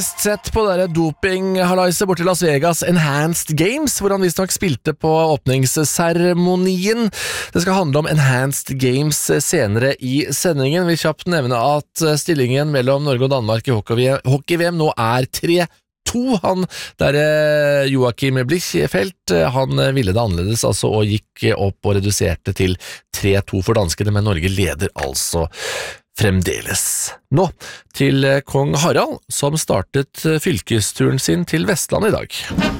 Sett på dere doping-halaise bort til Las Vegas Enhanced Games, hvor han visstnok spilte på åpningsseremonien. Det skal handle om Enhanced Games senere i sendingen. Vi kjapt nevne at stillingen mellom Norge og Danmark i hockey-VM nå er 3-2. Han der Joachim Blichfeldt, han ville det annerledes altså, og gikk opp og reduserte til 3-2 for danskene, men Norge leder altså fremdeles. Nå til kong Harald, som startet fylkesturen sin til Vestland i dag.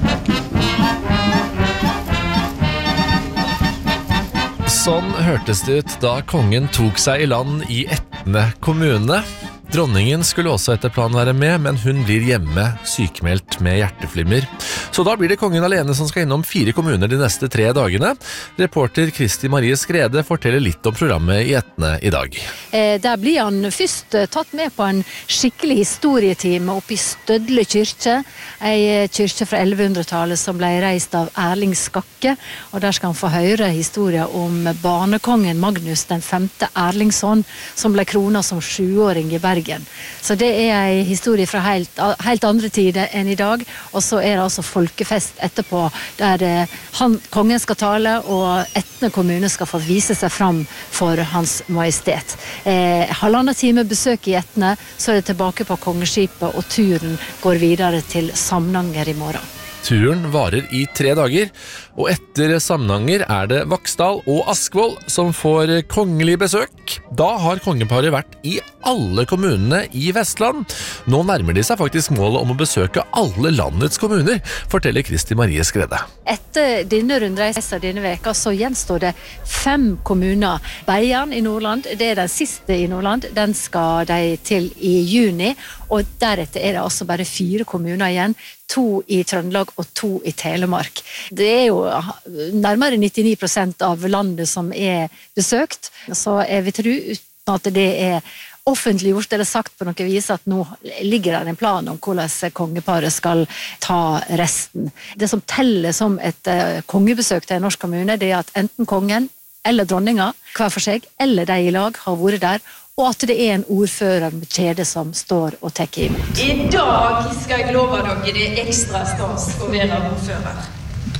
Sånn hørtes det ut da kongen tok seg i land i Etne kommune. Dronningen skulle også etter planen være med, men hun blir hjemme sykemeldt med hjerteflimmer. Så da blir det kongen alene som skal innom 4 kommuner de neste 3 dagene. Reporter Kristi Marie Skrede forteller litt om programmet i Etne i dag. Der blir han først tatt med på en skikkelig historietime oppe i Stødle kyrkje, en kyrkje fra 1100-tallet som ble reist av Erling Skakke, og der skal han få høre historien om barnekongen Magnus den 5. Erlingsson, som ble kronet som 7-åring i Bergen. Så det er en historie fra helt andre tider enn i dag, og så er det altså folkefest etterpå, der kongen skal tale, og Etne kommune skal få vise seg fram for hans majestet. 1,5 time besøk i Etne, så er det tilbake på kongeskipet, og turen går videre til Samnanger i morgen. Turen varer i 3 dager, og etter Samnanger er det Vaksdal og Askvoll som får kongelig besøk. Da har kongeparet vært i alle kommunene i Vestland. Nå nærmer de seg faktisk målet om å besøke alle landets kommuner, forteller Kristi Marie Skrede. Etter denne rundreisen denne veka så gjenstår det 5 kommuner. Beiarn i Nordland, det er den siste i Nordland, den skal de til i juni, og deretter er det altså bare 4 kommuner igjen, 2 i Trøndelag og 2 i Telemark. Det er jo nærmere 99% av landet som er besøkt, så jeg vil tro uten at det er offentliggjort eller sagt på noe vis at nå ligger det en plan om hvordan kongeparet skal ta resten. Det som teller som et kongebesøk til en norsk kommune, det er at enten kongen eller dronninga, hver for seg, eller de i lag har vært der, og at det er en ordfører med kjede som står og tekker imot. I dag skal jeg love dere det ekstra stas å være ordfører.